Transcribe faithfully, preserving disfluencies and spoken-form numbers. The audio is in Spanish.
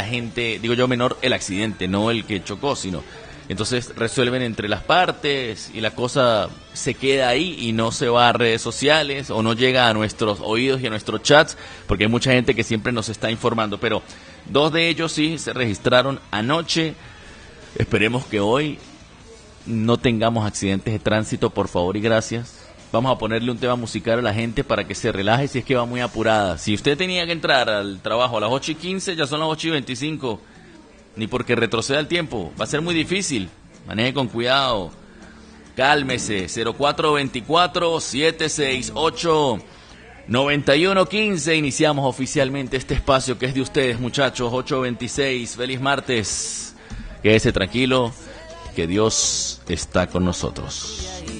gente, digo yo menor el accidente, no el que chocó, sino entonces resuelven entre las partes y la cosa se queda ahí y no se va a redes sociales o no llega a nuestros oídos y a nuestros chats, porque hay mucha gente que siempre nos está informando, pero dos de ellos sí se registraron anoche. Esperemos que hoy no tengamos accidentes de tránsito, por favor y gracias. Vamos a ponerle un tema musical a la gente para que se relaje si es que va muy apurada. Si usted tenía que entrar al trabajo a las ocho y quince, ya son las ocho y veinticinco. Ni porque retroceda el tiempo. Va a ser muy difícil. Maneje con cuidado. Cálmese. cero cuatro dos cuatro, siete seis ocho, nueve uno uno cinco. Iniciamos oficialmente este espacio que es de ustedes, muchachos. ocho veintiséis. Feliz martes. Quédese tranquilo, que Dios está con nosotros.